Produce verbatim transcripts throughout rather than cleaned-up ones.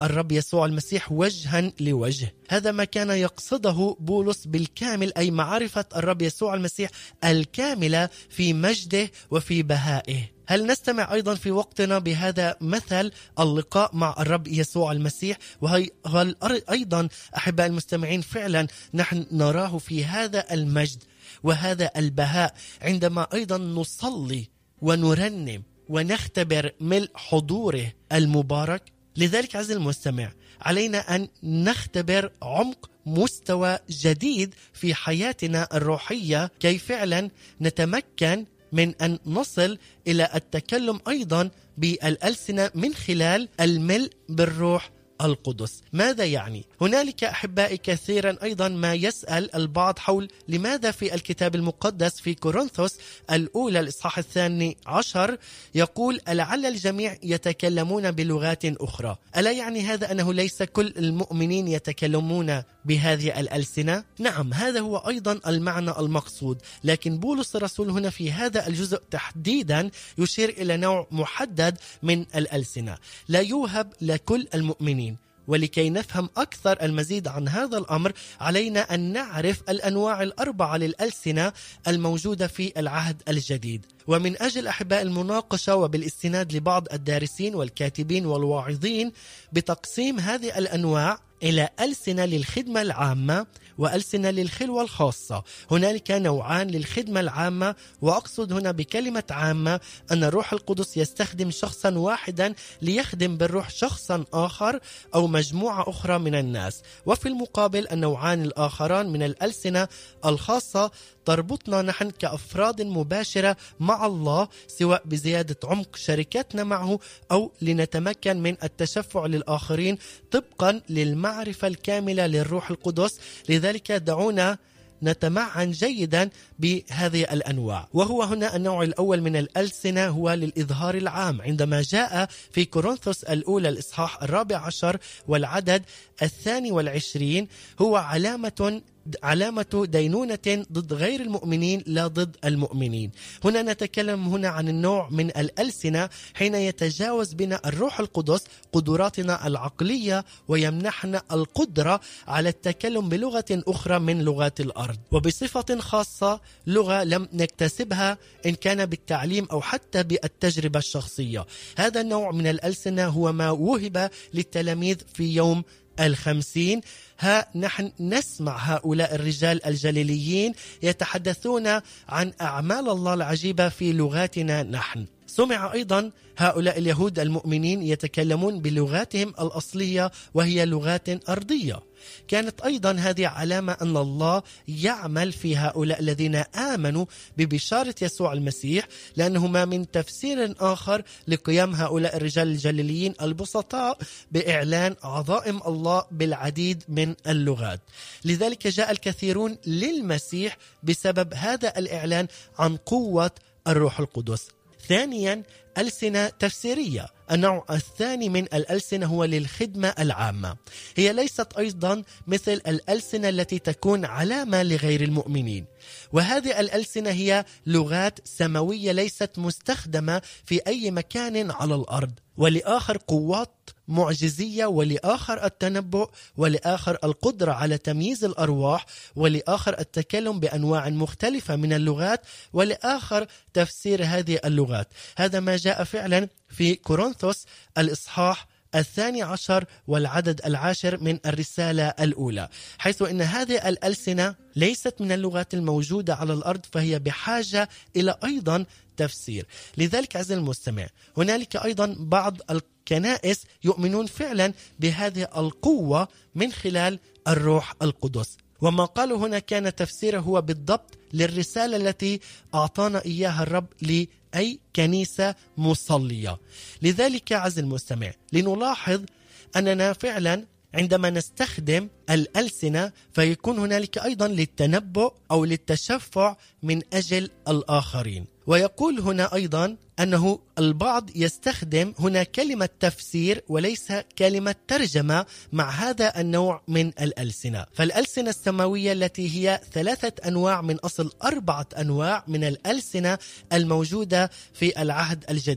الرب يسوع المسيح وجها لوجه. هذا ما كان يقصده بولس بالكامل، أي معرفة الرب يسوع المسيح الكاملة في مجده وفي بهائه. هل نستمع أيضا في وقتنا بهذا مثل اللقاء مع الرب يسوع المسيح؟ وهل أيضا أحباء المستمعين فعلا نحن نراه في هذا المجد وهذا البهاء عندما أيضا نصلي ونرنم ونختبر ملء حضوره المبارك؟ لذلك عزيزي المستمع، علينا أن نختبر عمق مستوى جديد في حياتنا الروحية كي فعلا نتمكن من أن نصل إلى التكلم أيضا بالألسنة من خلال الملء بالروح القدس. ماذا يعني؟ هنالك أحبائي كثيرا أيضا ما يسأل البعض حول لماذا في الكتاب المقدس في كورنثوس الأولى الإصحاح الثاني عشر يقول لعل الجميع يتكلمون بلغات أخرى. ألا يعني هذا أنه ليس كل المؤمنين يتكلمون بهذه الألسنة؟ نعم، هذا هو أيضا المعنى المقصود، لكن بولس الرسول هنا في هذا الجزء تحديدا يشير إلى نوع محدد من الألسنة لا يوهب لكل المؤمنين. ولكي نفهم أكثر المزيد عن هذا الأمر علينا أن نعرف الأنواع الأربعة للألسنة الموجودة في العهد الجديد. ومن أجل أحباء المناقشة وبالاستناد لبعض الدارسين والكاتبين والواعظين بتقسيم هذه الأنواع إلى ألسنة للخدمة العامة وألسنة للخلوة الخاصة. هنالك نوعان للخدمة العامة، وأقصد هنا بكلمة عامة أن الروح القدس يستخدم شخصا واحدا ليخدم بالروح شخصا آخر أو مجموعة أخرى من الناس. وفي المقابل النوعان الآخران من الألسنة الخاصة تربطنا نحن كأفراد مباشرة مع الله، سواء بزيادة عمق شركتنا معه أو لنتمكن من التشفع للآخرين طبقا للمعرفة الكاملة للروح القدس. لذلك دعونا نتمعن جيدا بهذه الأنواع. وهو هنا النوع الأول من الألسنة هو للإظهار العام، عندما جاء في كورنثوس الأولى الإصحاح الرابع عشر والعدد الثاني والعشرين هو علامة علامة دينونة ضد غير المؤمنين لا ضد المؤمنين. هنا نتكلم هنا عن النوع من الألسنة حين يتجاوز بنا الروح القدس قدراتنا العقلية ويمنحنا القدرة على التكلم بلغة أخرى من لغات الأرض، وبصفة خاصة لغة لم نكتسبها إن كان بالتعليم أو حتى بالتجربة الشخصية. هذا النوع من الألسنة هو ما وهب للتلاميذ في يوم الخمسين. ها نحن نسمع هؤلاء الرجال الجليليين يتحدثون عن أعمال الله العجيبة في لغاتنا نحن. سمع أيضا هؤلاء اليهود المؤمنين يتكلمون بلغاتهم الأصلية وهي لغات أرضية. كانت أيضا هذه علامة أن الله يعمل في هؤلاء الذين آمنوا ببشارة يسوع المسيح، لأنه ما من تفسير آخر لقيام هؤلاء الرجال الجليليين البسطاء بإعلان عظائم الله بالعديد من اللغات. لذلك جاء الكثيرون للمسيح بسبب هذا الإعلان عن قوة الروح القدس. ثانيا ألسنة تفسيرية. النوع الثاني من الألسنة هو للخدمة العامة. هي ليست أيضا مثل الألسنة التي تكون علامة لغير المؤمنين، وهذه الألسنة هي لغات سماوية ليست مستخدمة في أي مكان على الأرض، ولآخر قوات معجزية، ولآخر التنبؤ، ولآخر القدرة على تمييز الأرواح، ولآخر التكلم بأنواع مختلفة من اللغات، ولآخر تفسير هذه اللغات. هذا ما جاء فعلا في كورنثوس الإصحاح الثاني عشر والعدد العاشر من الرسالة الأولى، حيث أن هذه الألسنة ليست من اللغات الموجودة على الأرض، فهي بحاجة إلى أيضا تفسير. لذلك عزيزي المستمع، هنالك أيضا بعض الكنائس يؤمنون فعلا بهذه القوة من خلال الروح القدس، وما قالوا هنا كان تفسيره هو بالضبط للرسالة التي أعطانا إياها الرب لأي كنيسة مصلية. لذلك عزيزي المستمع، لنلاحظ أننا فعلا عندما نستخدم الألسنة فيكون هنالك أيضا للتنبؤ أو للتشفع من أجل الآخرين. ويقول هنا أيضا أنه البعض يستخدم هنا كلمة تفسير وليس كلمة ترجمة مع هذا النوع من الألسنة. فالألسنة السماوية التي هي ثلاثة أنواع من أصل أربعة أنواع من الألسنة الموجودة في العهد الجديد.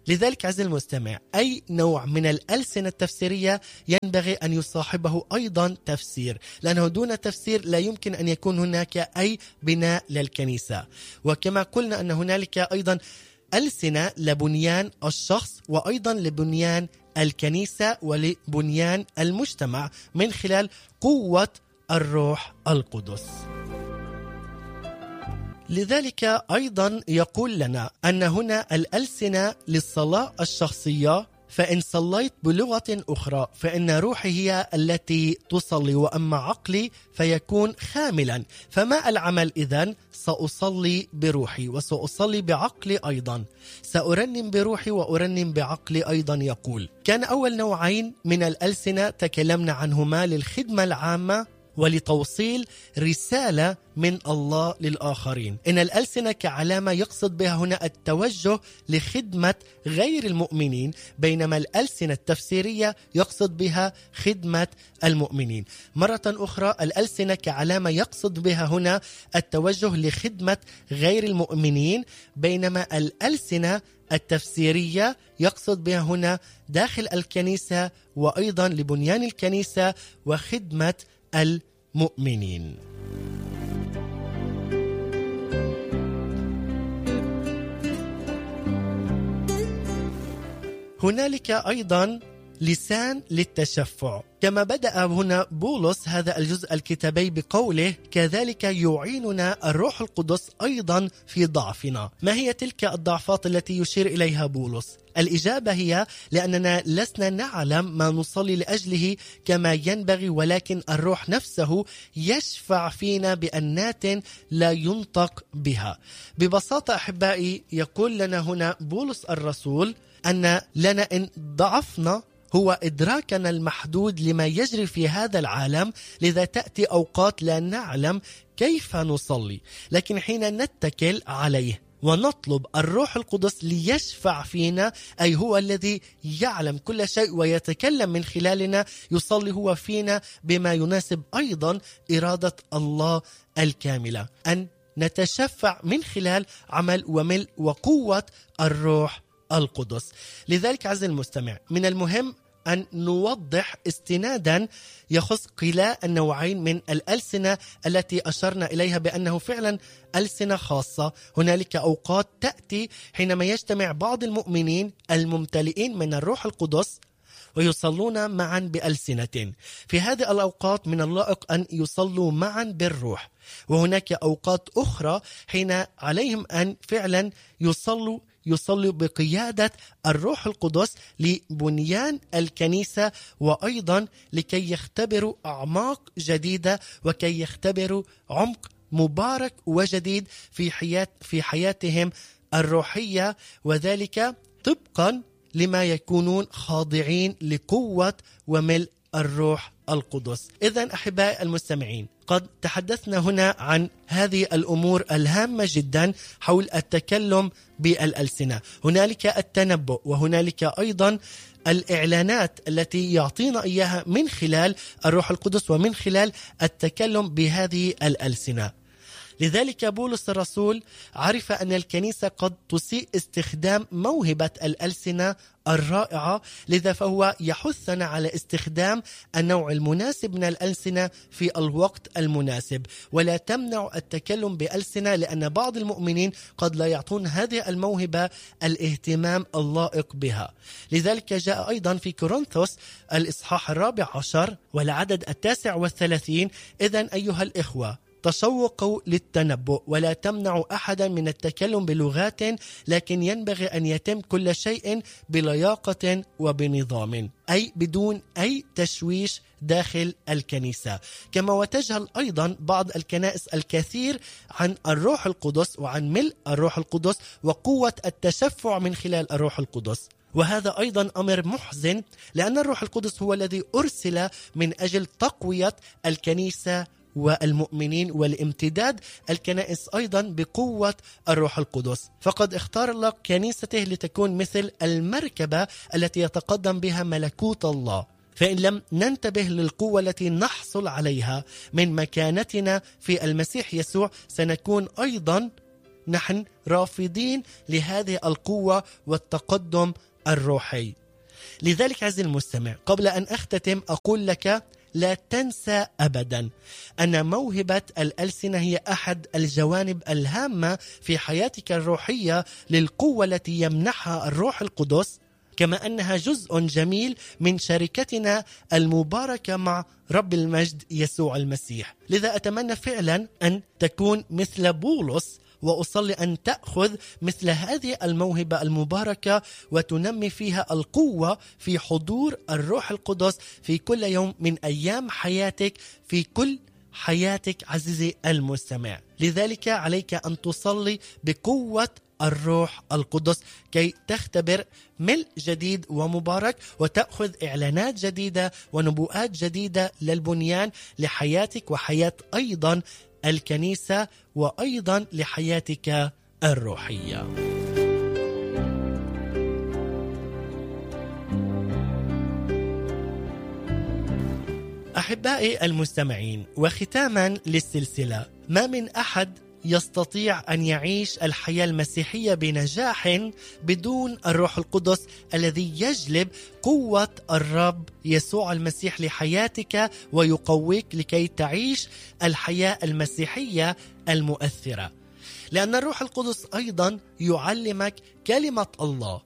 لذلك عزيزي المستمع، أي نوع من الألسنة التفسيرية ينبغي أن يصاحبه أيضا تفسير، لأنه دون تفسير لا يمكن أن يكون هناك أي بناء للكنيسة. وكما قلنا أن هنالك أيضا ألسنة لبنيان الشخص وأيضا لبنيان الكنيسة ولبنيان المجتمع من خلال قوة الروح القدس. لذلك أيضا يقول لنا أن هنا الألسنة للصلاة الشخصية، فإن صليت بلغة أخرى فإن روحي هي التي تصلي، وأما عقلي فيكون خاملا. فما العمل إذن؟ سأصلي بروحي وسأصلي بعقلي أيضا، سأرنم بروحي وأرنم بعقلي أيضا. يقول كان أول نوعين من الألسنة تكلمنا عنهما للخدمة العامة ولتوصيل رسالة من الله للآخرين. إن الألسنة كعلامة يقصد بها هنا التوجه لخدمة غير المؤمنين، بينما الألسنة التفسيرية يقصد بها خدمة المؤمنين. مرة أخرى الألسنة كعلامة يقصد بها هنا التوجه لخدمة غير المؤمنين، بينما الألسنة التفسيرية يقصد بها هنا داخل الكنيسة وأيضا لبنيان الكنيسة وخدمة المؤمنين. هنالك أيضا لسان للتشفع، كما بدأ هنا بولس هذا الجزء الكتابي بقوله كذلك يعيننا الروح القدس أيضا في ضعفنا. ما هي تلك الضعفات التي يشير إليها بولس؟ الإجابة هي لأننا لسنا نعلم ما نصلي لأجله كما ينبغي، ولكن الروح نفسه يشفع فينا بأنات لا ينطق بها. ببساطة أحبائي يقول لنا هنا بولس الرسول أن لنا إن ضعفنا هو إدراكنا المحدود لما يجري في هذا العالم، لذا تأتي أوقات لا نعلم كيف نصلي، لكن حين نتكل عليه ونطلب الروح القدس ليشفع فينا، أي هو الذي يعلم كل شيء ويتكلم من خلالنا، يصلي هو فينا بما يناسب أيضا إرادة الله الكاملة، أن نتشفع من خلال عمل وملء وقوة الروح القدس. لذلك عزيزي المستمع من المهم أن نوضح استنادا يخص كلا النوعين من الألسنة التي أشرنا إليها بأنه فعلا ألسنة خاصة. هنالك أوقات تأتي حينما يجتمع بعض المؤمنين الممتلئين من الروح القدس ويصلون معا بألسنة. في هذه الأوقات من اللائق أن يصلوا معا بالروح، وهناك أوقات أخرى حين عليهم أن فعلا يصلوا يصلوا بقيادة الروح القدس لبنيان الكنيسة، وأيضا لكي يختبروا أعماق جديدة وكي يختبروا عمق مبارك وجديد في حياة في حياتهم الروحية، وذلك طبقا لما يكونون خاضعين لقوة وملء الروح القدس. إذن أحبائي المستمعين، قد تحدثنا هنا عن هذه الأمور الهامة جدا حول التكلم بالألسنة. هنالك التنبؤ، وهنالك أيضا الإعلانات التي يعطينا إياها من خلال الروح القدس ومن خلال التكلم بهذه الألسنة. لذلك بولس الرسول عرف أن الكنيسة قد تسيء استخدام موهبة الألسنة الرائعة، لذا فهو يحثنا على استخدام النوع المناسب من الألسنة في الوقت المناسب، ولا تمنع التكلم بألسنة، لأن بعض المؤمنين قد لا يعطون هذه الموهبة الاهتمام اللائق بها. لذلك جاء أيضا في كورنثوس الإصحاح الرابع عشر والعدد التاسع والثلاثين: إذن أيها الإخوة تشوقوا للتنبؤ ولا تمنعوا أحدا من التكلم بلغات، لكن ينبغي أن يتم كل شيء بلياقة وبنظام، أي بدون أي تشويش داخل الكنيسة. كما وتجهل أيضا بعض الكنائس الكثير عن الروح القدس وعن ملء الروح القدس وقوة التشفع من خلال الروح القدس، وهذا أيضا أمر محزن، لأن الروح القدس هو الذي أرسل من أجل تقوية الكنيسة والمؤمنين والامتداد الكنائس أيضا بقوة الروح القدس. فقد اختار الله كنيسته لتكون مثل المركبة التي يتقدم بها ملكوت الله، فإن لم ننتبه للقوة التي نحصل عليها من مكانتنا في المسيح يسوع سنكون أيضا نحن رافضين لهذه القوة والتقدم الروحي. لذلك عزيزي المستمع، قبل أن أختتم أقول لك لا تنسى أبدا أن موهبة الألسنة هي أحد الجوانب الهامة في حياتك الروحية للقوة التي يمنحها الروح القدس، كما أنها جزء جميل من شركتنا المباركة مع رب المجد يسوع المسيح. لذا أتمنى فعلا أن تكون مثل بولس، وأصلي أن تأخذ مثل هذه الموهبة المباركة وتنمي فيها القوة في حضور الروح القدس في كل يوم من أيام حياتك، في كل حياتك عزيزي المستمع. لذلك عليك أن تصلي بقوة الروح القدس كي تختبر ملء جديد ومبارك، وتأخذ إعلانات جديدة ونبوءات جديدة للبنيان لحياتك وحياة أيضا الكنيسة وأيضا لحياتك الروحية. أحبائي المستمعين، وختاما للسلسلة، ما من أحد يستطيع أن يعيش الحياة المسيحية بنجاح بدون الروح القدس الذي يجلب قوة الرب يسوع المسيح لحياتك ويقويك لكي تعيش الحياة المسيحية المؤثرة. لأن الروح القدس أيضا يعلمك كلمة الله،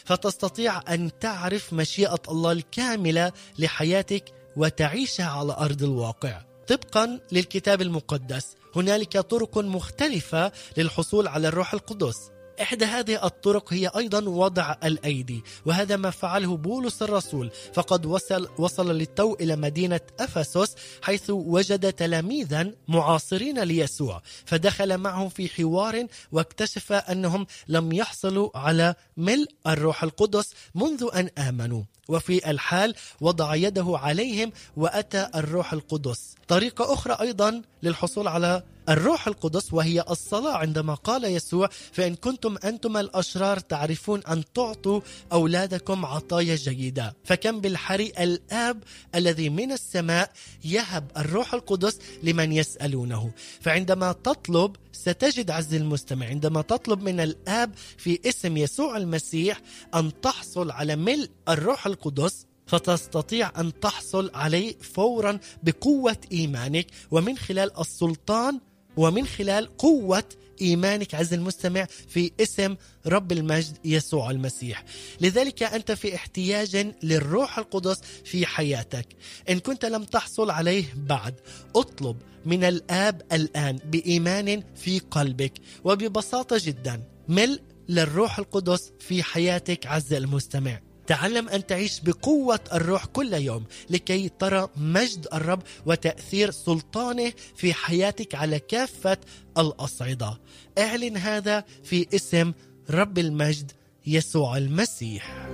فتستطيع أن تعرف مشيئة الله الكاملة لحياتك وتعيشها على أرض الواقع. طبقا للكتاب المقدس هنالك طرق مختلفة للحصول على الروح القدس. إحدى هذه الطرق هي أيضا وضع الأيدي، وهذا ما فعله بولس الرسول، فقد وصل, وصل للتو إلى مدينة أفسس حيث وجد تلاميذا معاصرين ليسوع، فدخل معهم في حوار واكتشف أنهم لم يحصلوا على ملء الروح القدس منذ أن آمنوا، وفي الحال وضع يده عليهم وأتى الروح القدس. طريقة أخرى أيضا للحصول على الروح القدس وهي الصلاة، عندما قال يسوع: فإن كنتم أنتم الأشرار تعرفون أن تعطوا أولادكم عطايا جيدة، فكم بالحري الآب الذي من السماء يهب الروح القدس لمن يسألونه. فعندما تطلب ستجد عز المستمع، عندما تطلب من الآب في اسم يسوع المسيح أن تحصل على ملء الروح القدس، فتستطيع أن تحصل عليه فورا بقوة إيمانك ومن خلال السلطان ومن خلال قوة إيمانك عز المستمع في اسم رب المجد يسوع المسيح. لذلك أنت في احتياج للروح القدس في حياتك. إن كنت لم تحصل عليه بعد، اطلب من الآب الآن بإيمان في قلبك، وببساطة جدا ملء للروح القدس في حياتك عز المستمع. تعلم أن تعيش بقوة الروح كل يوم لكي ترى مجد الرب وتأثير سلطانه في حياتك على كافة الأصعدة. اعلن هذا في اسم رب المجد يسوع المسيح.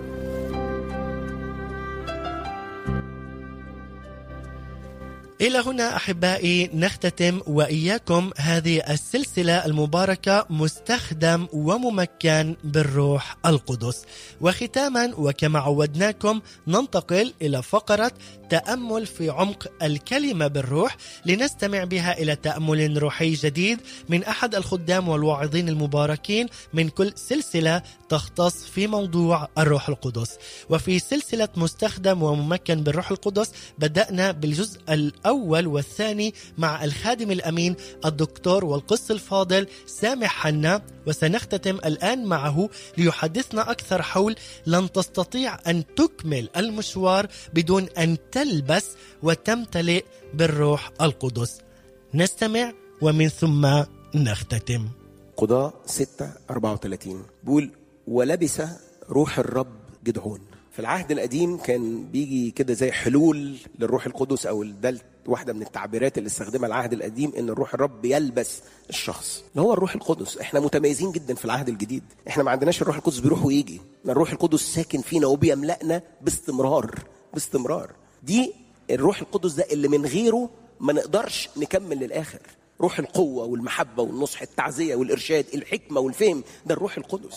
إلى هنا أحبائي نختتم وإياكم هذه السلسلة المباركة مستخدم وممكن بالروح القدس. وختاما وكما عودناكم ننتقل إلى فقرة تأمل في عمق الكلمة بالروح، لنستمع بها إلى تأمل روحي جديد من أحد الخدام والواعظين المباركين من كل سلسلة تختص في موضوع الروح القدس. وفي سلسلة مستخدم وممكن بالروح القدس بدأنا بالجزء الأول والثاني مع الخادم الأمين الدكتور والقس الفاضل سامح حنا، وسنختتم الآن معه ليحدثنا أكثر حول لن تستطيع أن تكمل المشوار بدون أن تلبس وتمتلئ بالروح القدس. نستمع ومن ثم نختتم. قضاء ستة أربعة وثلاثين بيقول: ولبس روح الرب جدعون. في العهد القديم كان بيجي كده زي حلول للروح القدس، أو ده واحدة من التعبيرات اللي استخدمها العهد القديم، إن الروح الرب يلبس الشخص اللي هو الروح القدس. إحنا متميزين جدا في العهد الجديد، إحنا ما عندناش الروح القدس بيروح ويجي، الروح القدس ساكن فينا وبيملأنا باستمرار باستمرار. دي الروح القدس ده اللي من غيره ما نقدرش نكمل للآخر. روح القوة والمحبة والنصح، التعزية والإرشاد، الحكمة والفهم، ده الروح القدس.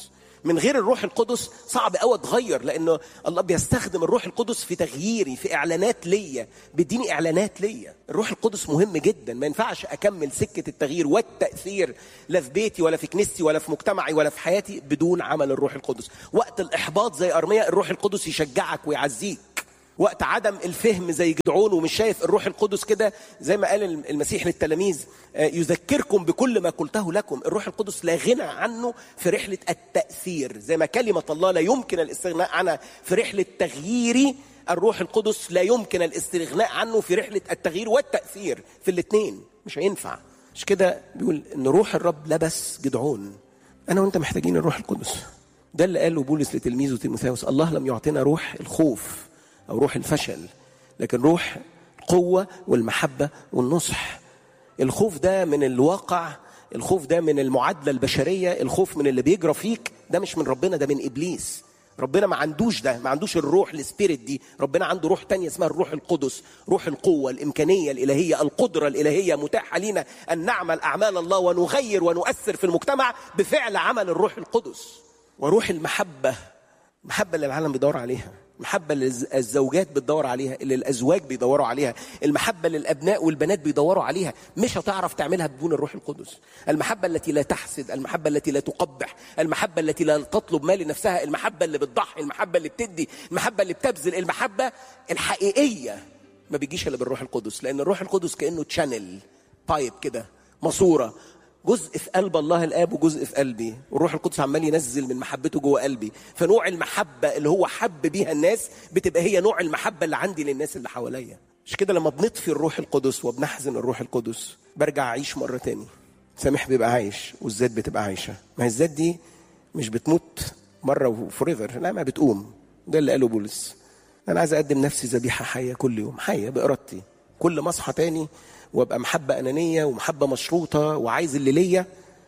من غير الروح القدس صعب قوي اتغير، لانه الله بيستخدم الروح القدس في تغييري، في اعلانات ليا، بيديني اعلانات ليا. الروح القدس مهم جدا، ما ينفعش اكمل سكه التغيير والتاثير لا في بيتي ولا في كنيستي ولا في مجتمعي ولا في حياتي بدون عمل الروح القدس. وقت الاحباط زي ارميا الروح القدس يشجعك ويعزيك. وقت عدم الفهم زي جدعون ومش شايف الروح القدس كده، زي ما قال المسيح للتلاميذ يذكركم بكل ما قلته لكم. الروح القدس لا غنى عنه في رحلة التأثير، زي ما كلمة الله لا يمكن الاستغناء عنها في رحلة تغييري، الروح القدس لا يمكن الاستغناء عنه في رحلة التغيير والتأثير. في الاثنين مش هينفع. مش كده بيقول ان روح الرب لبس جدعون. انا وانت محتاجين الروح القدس. ده اللي قاله بولس لتلميذه تيموثاوس، الله لم يعطينا روح الخوف أو روح الفشل، لكن روح القوة والمحبة والنصح. الخوف ده من الواقع، الخوف ده من المعادلة البشرية، الخوف من اللي بيجرى فيك، ده مش من ربنا، ده من إبليس. ربنا ما عندوش ده، ما عندوش الروح السبيريت دي. ربنا عنده روح تانية اسمها الروح القدس، روح القوة، الإمكانية الإلهية، القدرة الإلهية متاحة لنا أن نعمل أعمال الله ونغير ونؤثر في المجتمع بفعل عمل الروح القدس. وروح المحبة، المحبة اللي العالم بيدور عليها، المحبة اللي الزوجات بتدور عليها، اللي الأزواج بيدوروا عليها، المحبة اللي الأبناء والبنات بيدوروا عليها، مش هتعرف تعملها بدون الروح القدس. المحبة التي لا تحسد، المحبة التي لا تقبح، المحبة التي لا تطلب مال لنفسها، المحبة اللي بتضحي، المحبة اللي بتدي، المحبة اللي بتبذل. المحبة الحقيقية ما بيجيش إلا بالروح القدس، لأن الروح القدس كأنه تشانل بايب كده، ماسورة، جزء في قلب الله الآب وجزء في قلبي، والروح القدس عمال ينزل من محبته جوه قلبي. فنوع المحبة اللي هو حب بيها الناس بتبقى هي نوع المحبة اللي عندي للناس اللي حواليا. مش كده لما بنطفي الروح القدس وبنحزن الروح القدس برجع أعيش مرة تاني. سامح بيبقى عايش والذات بتبقى عايشة. ما هي الذات دي مش بتموت مرة وفوريفر، لا، ما بتقوم. ده اللي قاله بولس، أنا عايز أقدم نفسي ذبيحة حية كل يوم، حية بإرادتي. كل ما أصحى تاني وابقى محبة أنانية ومحبة مشروطة وعايز اللي ليا،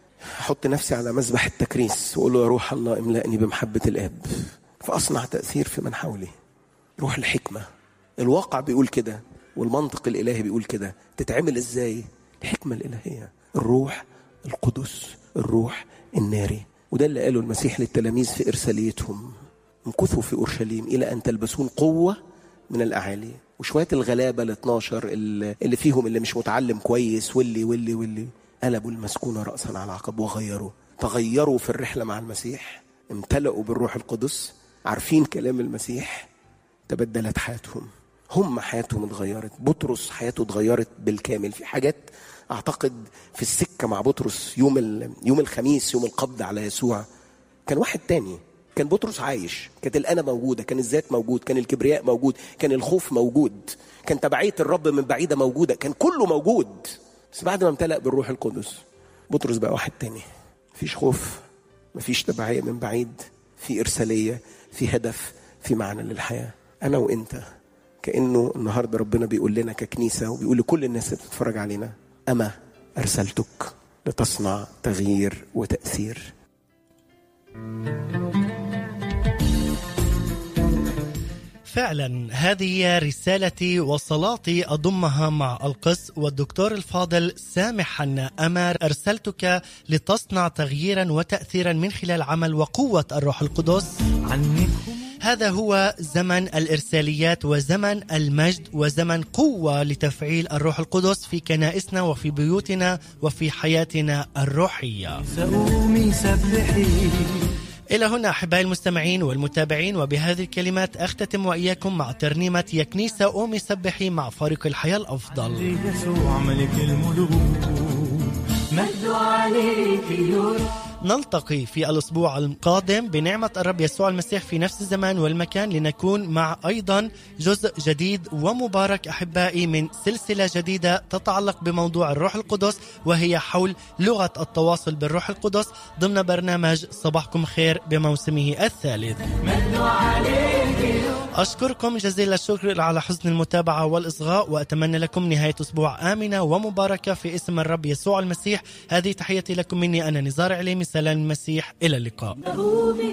احط نفسي على مذبح التكريس واقول له يا روح الله املأني بمحبة الآب فأصنع تأثير في من حولي. روح الحكمة، الواقع بيقول كده والمنطق الإلهي بيقول كده. تتعمل ازاي؟ الحكمة الإلهية، الروح القدس، الروح الناري. وده اللي قاله المسيح للتلاميذ في إرساليتهم، امكثوا في أورشليم إلى أن تلبسون قوة من الأعالي. وشوية الغلابة الاثناشر اللي فيهم اللي مش متعلم كويس واللي واللي واللي قلبوا المسكونة رأسا على عقب وغيروا، تغيروا في الرحلة مع المسيح، امتلأوا بالروح القدس، عارفين كلام المسيح، تبدلت حياتهم، هم حياتهم اتغيرت. بطرس حياته اتغيرت بالكامل. في حاجات أعتقد في السكة مع بطرس يوم يوم الخميس، يوم القبض على يسوع، كان واحد تاني. كان بطرس عايش، كانت الأنا موجودة، كان الذات موجود، كان الكبرياء موجود، كان الخوف موجود، كان تبعية الرب من بعيدة موجودة، كان كله موجود. بس بعد ما امتلأ بالروح القدس بطرس بقى واحد تاني. مفيش خوف، مفيش تبعية من بعيد، في إرسالية، في هدف، في معنى للحياة. أنا وإنت كأنه النهاردة ربنا بيقول لنا ككنيسة وبيقول لكل الناس اللي بتتفرج علينا، أما أرسلتك لتصنع تغيير وتأثير. فعلا هذه هي رسالتي وصلاتي أضمها مع القس والدكتور الفاضل سامح حنا. أما أرسلتك لتصنع تغييرا وتأثيرا من خلال عمل وقوة الروح القدس. هذا هو زمن الإرساليات وزمن المجد وزمن قوة لتفعيل الروح القدس في كنائسنا وفي بيوتنا وفي حياتنا الروحية. سأومي سبحي. إلى هنا أحبائي المستمعين والمتابعين، وبهذه الكلمات أختتم وإياكم مع ترنيمة يا كنيسة قومي سبحي مع فريق الحياة الأفضل. يسوع ملك الملوك مجد عليك يرى. نلتقي في الأسبوع القادم بنعمة الرب يسوع المسيح في نفس الزمان والمكان، لنكون مع أيضا جزء جديد ومبارك أحبائي من سلسلة جديدة تتعلق بموضوع الروح القدس، وهي حول لغة التواصل بالروح القدس ضمن برنامج صباحكم خير بموسمه الثالث. أشكركم جزيل الشكر على حسن المتابعة والإصغاء، وأتمنى لكم نهاية أسبوع آمنة ومباركة في اسم الرب يسوع المسيح. هذه تحياتي لكم مني أنا نزار عليمي. سلام المسيح، إلى اللقاء.